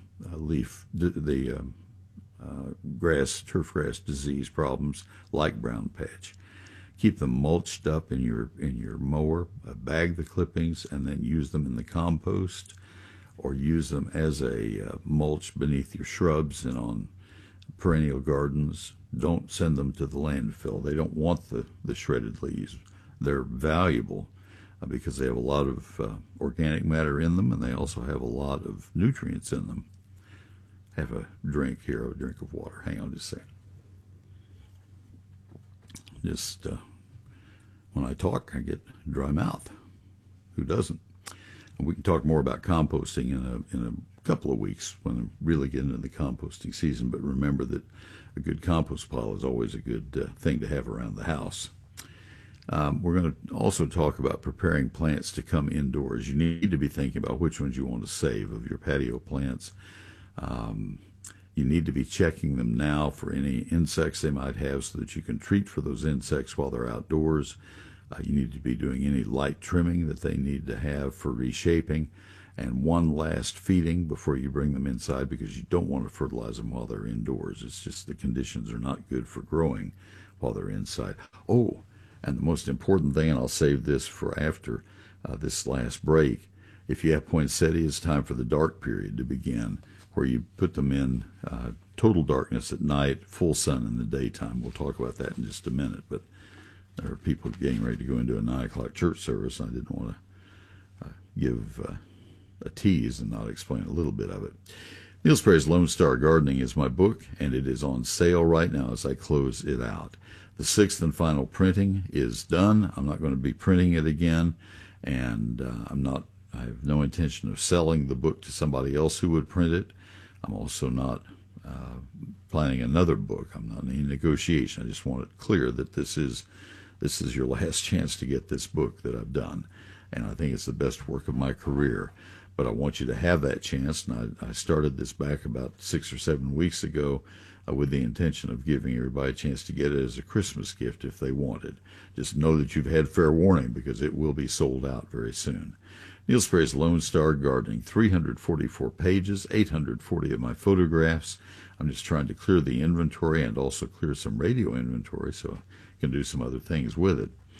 turf grass disease problems like brown patch. Keep them mulched up in your mower. Bag the clippings and then use them in the compost, or use them as a mulch beneath your shrubs and on perennial gardens. Don't send them to the landfill. They don't want the shredded leaves. They're valuable because they have a lot of organic matter in them, and they also have a lot of nutrients in them. Have a drink here, a drink of water. Hang on just a second. Just when I talk, I get dry mouth. Who doesn't? And we can talk more about composting in a couple of weeks when I really get into the composting season. But remember that a good compost pile is always a good thing to have around the house. We're going to also talk about preparing plants to come indoors. You need to be thinking about which ones you want to save of your patio plants. You need to be checking them now for any insects they might have so that you can treat for those insects while they're outdoors. You need to be doing any light trimming that they need to have for reshaping, and one last feeding before you bring them inside, because you don't want to fertilize them while they're indoors. It's just the conditions are not good for growing while they're inside. Oh, and the most important thing, and I'll save this for after this last break, if you have poinsettia, it's time for the dark period to begin, where you put them in total darkness at night, full sun in the daytime. We'll talk about that in just a minute, but there are people getting ready to go into a 9 o'clock church service, and I didn't want to give a tease and not explain a little bit of it. Neil Sperry's Lone Star Gardening is my book, and it is on sale right now as I close it out. The 6th and final printing is done. I'm not going to be printing it again, and I have no intention of selling the book to somebody else who would print it. I'm also not planning another book. I'm not in any negotiation. I just want it clear that this is your last chance to get this book that I've done, and I think it's the best work of my career. But I want you to have that chance, and I started this back about 6 or 7 weeks ago with the intention of giving everybody a chance to get it as a Christmas gift if they wanted. Just know that you've had fair warning, because it will be sold out very soon. Neil Sperry's Lone Star Gardening, 344 pages, 840 of my photographs. I'm just trying to clear the inventory and also clear some radio inventory so I can do some other things with it.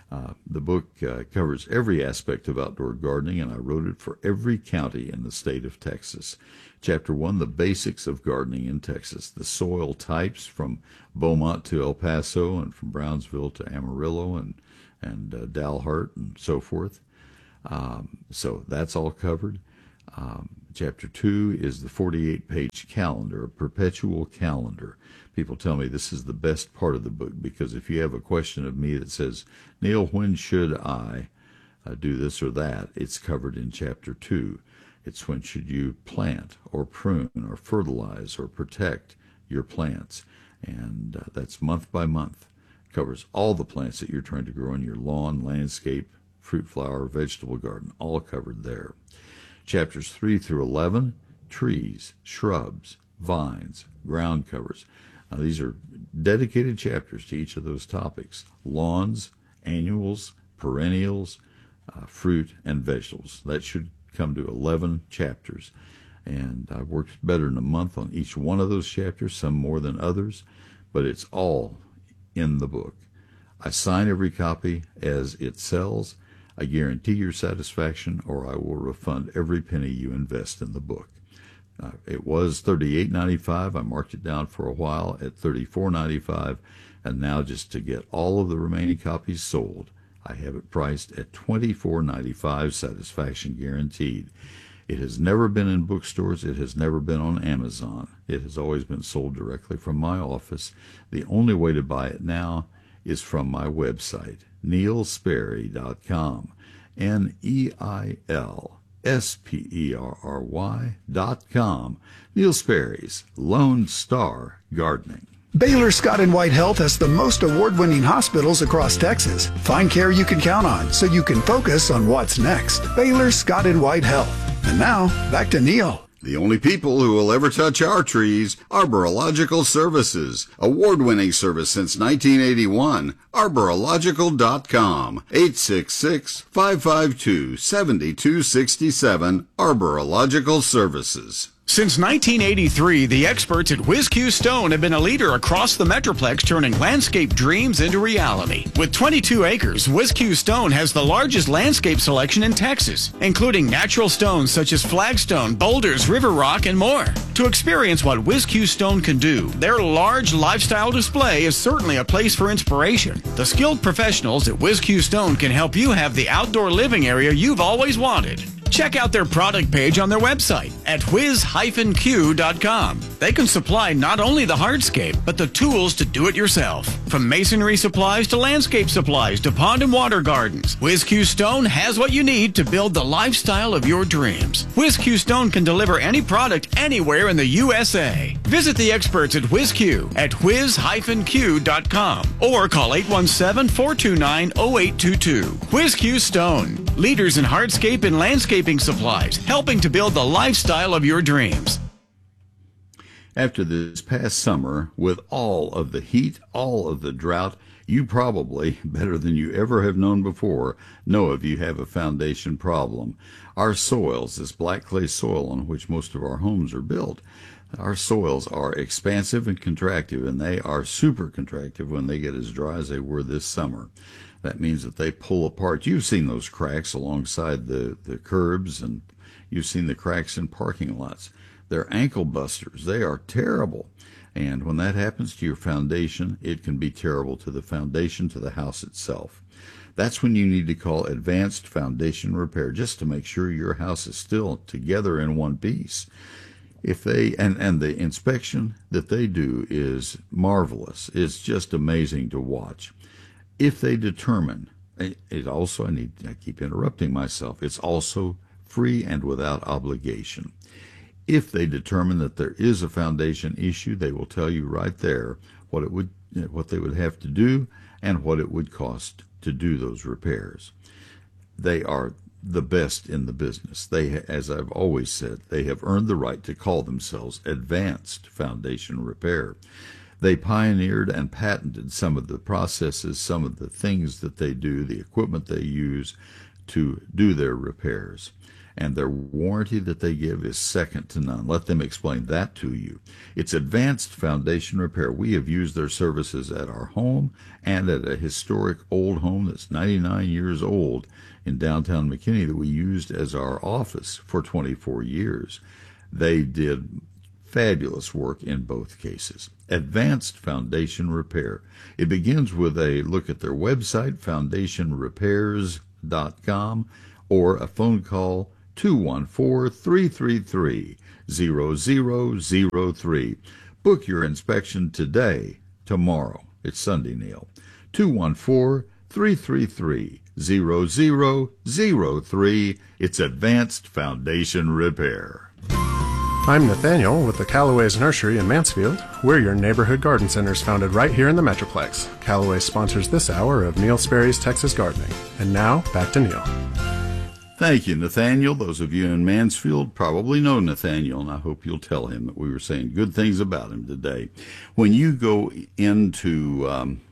The book covers every aspect of outdoor gardening, and I wrote it for every county in the state of Texas. Chapter 1, the basics of gardening in Texas, the soil types from Beaumont to El Paso and from Brownsville to Amarillo and Dalhart and so forth. So that's all covered. Chapter 2 is the 48-page calendar, a perpetual calendar. People tell me this is the best part of the book because if you have a question of me that says, Neil, when should I do this or that, it's covered in Chapter 2. It's when should you plant or prune or fertilize or protect your plants. And that's month by month. It covers all the plants that you're trying to grow in your lawn, landscape, fruit, flower, vegetable garden, all covered there. Chapters 3 through 11, trees, shrubs, vines, ground covers. Now, these are dedicated chapters to each of those topics. Lawns, annuals, perennials, fruit, and vegetables. That should come to 11 chapters. And I've worked better than a month on each one of those chapters, some more than others, but it's all in the book. I sign every copy as it sells. I guarantee your satisfaction, or I will refund every penny you invest in the book. It was $38.95. I marked it down for a while at $34.95, and now just to get all of the remaining copies sold, I have it priced at $24.95, satisfaction guaranteed. It has never been in bookstores. It has never been on Amazon. It has always been sold directly from my office. The only way to buy it now is from my website, neilsperry.com, NeilSperry.com. Neil Sperry's Lone Star Gardening. Baylor Scott & White Health has the most award-winning hospitals across Texas. Find care you can count on so you can focus on what's next. Baylor Scott & White Health. And now, back to Neil. The only people who will ever touch our trees, Arborological Services. Award-winning service since 1981. Arborological.com. 866-552-7267. Arborological Services. Since 1983, the experts at WhizQ Stone have been a leader across the Metroplex, turning landscape dreams into reality. With 22 acres, WhizQ Stone has the largest landscape selection in Texas, including natural stones such as flagstone, boulders, river rock, and more. To experience what WhizQ Stone can do, their large lifestyle display is certainly a place for inspiration. The skilled professionals at WhizQ Stone can help you have the outdoor living area you've always wanted. Check out their product page on their website at whiz-q.com. They can supply not only the hardscape, but the tools to do it yourself. From masonry supplies to landscape supplies to pond and water gardens, WhizQ Stone has what you need to build the lifestyle of your dreams. WhizQ Stone can deliver any product anywhere in the USA. Visit the experts at WhizQ at whiz-q.com or call 817-429-0822. WhizQ Stone, leaders in hardscape and landscaping supplies, helping to build the lifestyle of your dreams. After this past summer, with all of the heat, all of the drought, you probably, better than you ever have known before, know if you have a foundation problem. Our soils, this black clay soil on which most of our homes are built, our soils are expansive and contractive, and they are super contractive when they get as dry as they were this summer. That means that they pull apart. You've seen those cracks alongside the curbs, and you've seen the cracks in parking lots. They're ankle busters. They are terrible. And when that happens to your foundation, it can be terrible to the foundation, to the house itself. That's when you need to call Advanced Foundation Repair, just to make sure your house is still together in one piece. If they and the inspection that they do is marvelous. It's just amazing to watch. If they determine, it also, I keep interrupting myself, it's also free and without obligation. If they determine that there is a foundation issue, they will tell you right there what they would have to do and what it would cost to do those repairs. They are the best in the business. They, as I've always said, they have earned the right to call themselves Advanced Foundation Repair. They pioneered and patented some of the processes, some of the things that they do, the equipment they use to do their repairs. and their warranty that they give is second to none. Let them explain that to you. It's Advanced Foundation Repair. We have used their services at our home and at a historic old home that's 99 years old in downtown McKinney that we used as our office for 24 years. They did fabulous work in both cases. Advanced Foundation Repair. It begins with a look at their website, foundationrepairs.com, or a phone call, 214-333-0003. Book your inspection today, tomorrow. It's Sunday, Neil. 214-333-0003. It's Advanced Foundation Repair. I'm Nathaniel with the Callaway's Nursery in Mansfield. We're your neighborhood garden centers founded right here in the Metroplex. Callaway sponsors this hour of Neil Sperry's Texas Gardening. And now, back to Neil. Thank you, Nathaniel. Those of you in Mansfield probably know Nathaniel, and I hope you'll tell him that we were saying good things about him today. When you go into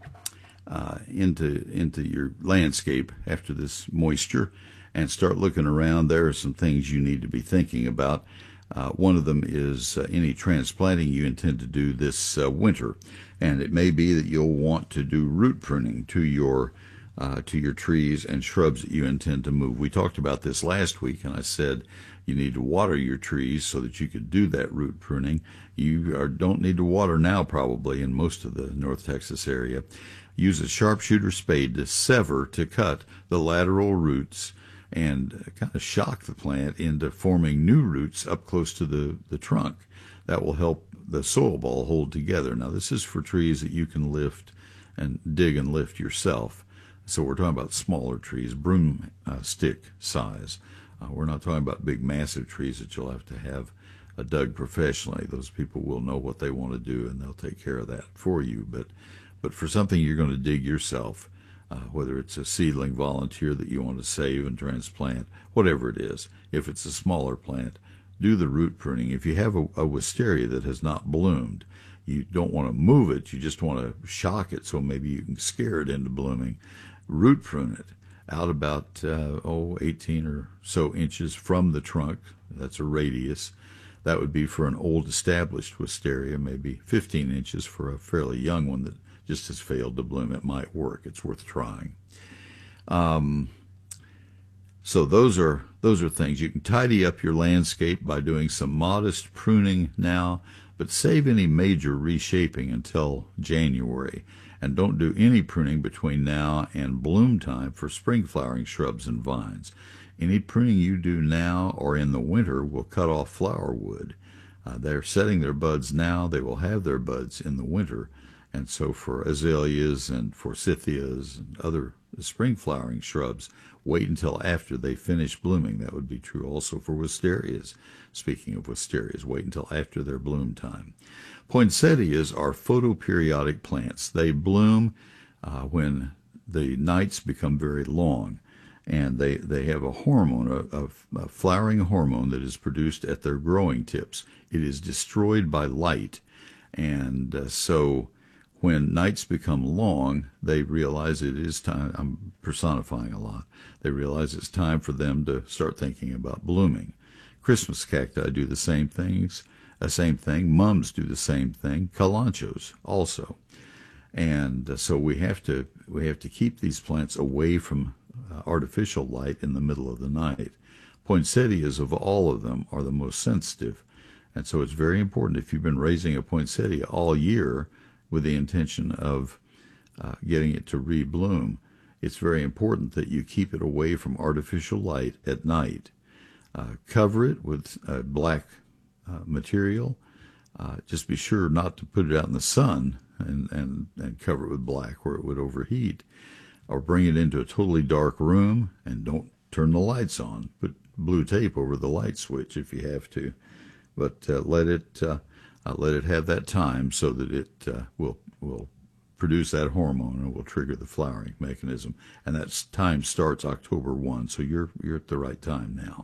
your landscape after this moisture and start looking around, there are some things you need to be thinking about. One of them is any transplanting you intend to do this winter, and it may be that you'll want to do root pruning to your trees and shrubs that you intend to move. We talked about this last week, and I said you need to water your trees so that you could do that root pruning. You don't need to water now, probably, in most of the North Texas area. Use a sharpshooter spade to cut the lateral roots and kind of shock the plant into forming new roots up close to the trunk. That will help the soil ball hold together. Now, this is for trees that you can lift and dig and lift yourself. So we're talking about smaller trees, broom stick size. We're not talking about big, massive trees that you'll have to have dug professionally. Those people will know what they want to do, and they'll take care of that for you. But for something you're going to dig yourself, whether it's a seedling volunteer that you want to save and transplant, whatever it is, if it's a smaller plant, do the root pruning. If you have a wisteria that has not bloomed, you don't want to move it, you just want to shock it so maybe you can scare it into blooming. Root prune it out about 18 or so inches from the trunk. That's a radius. That would be for an old established wisteria, maybe 15 inches for a fairly young one that just has failed to bloom. It might work. It's worth trying. So those are things. You can tidy up your landscape by doing some modest pruning now, but save any major reshaping until January. And don't do any pruning between now and bloom time for spring flowering shrubs and vines. Any pruning you do now or in the winter will cut off flower wood. They're setting their buds now. They will have their buds in the winter. And so for azaleas and forsythias and other spring flowering shrubs, wait until after they finish blooming. That would be true also for wisterias. Speaking of wisterias, wait until after their bloom time. Poinsettias are photoperiodic plants. They bloom when the nights become very long, and they have a hormone, a flowering hormone that is produced at their growing tips. It is destroyed by light, and so when nights become long, they realize it is time. I'm personifying a lot. They realize it's time for them to start thinking about blooming. Christmas cacti do the same things. Same thing. Mums do the same thing. Kalanchos also. And so we have to keep these plants away from artificial light in the middle of the night. Poinsettias of all of them are the most sensitive. And so it's very important, if you've been raising a poinsettia all year with the intention of getting it to rebloom, it's very important that you keep it away from artificial light at night. Cover it with black material. Just be sure not to put it out in the sun and cover it with black where it would overheat. Or bring it into a totally dark room and don't turn the lights on. Put blue tape over the light switch if you have to. But let it have that time so that it will produce that hormone and will trigger the flowering mechanism. And that time starts October 1, so you're at the right time now.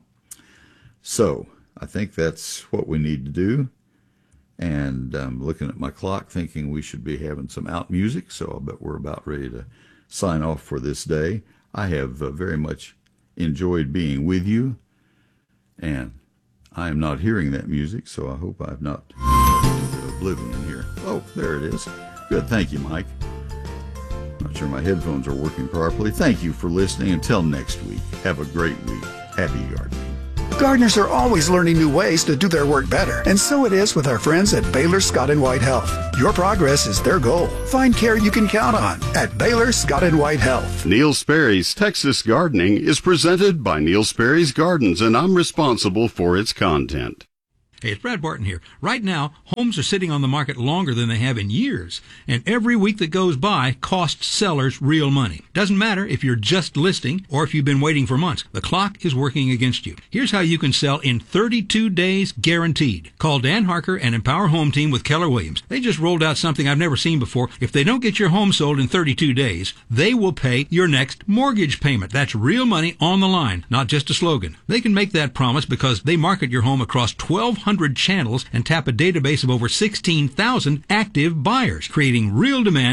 So I think that's what we need to do. And I'm looking at my clock thinking we should be having some out music, so I'll bet we're about ready to sign off for this day. I have very much enjoyed being with you. And I am not hearing that music, so I hope I've not to oblivion here. Oh, there it is. Good. Thank you, Mike. Not sure my headphones are working properly. Thank you for listening. Until next week, have a great week. Happy gardening. Gardeners are always learning new ways to do their work better, and so it is with our friends at Baylor Scott & White Health. Your progress is their goal. Find care you can count on at Baylor Scott & White Health. Neil Sperry's Texas Gardening is presented by Neil Sperry's Gardens, and I'm responsible for its content. Hey, it's Brad Barton here. Right now, homes are sitting on the market longer than they have in years, and every week that goes by costs sellers real money. Doesn't matter if you're just listing or if you've been waiting for months. The clock is working against you. Here's how you can sell in 32 days guaranteed. Call Dan Harker and Empower Home Team with Keller Williams. They just rolled out something I've never seen before. If they don't get your home sold in 32 days, they will pay your next mortgage payment. That's real money on the line, not just a slogan. They can make that promise because they market your home across 1,200 channels and tap a database of over 16,000 active buyers, creating real demand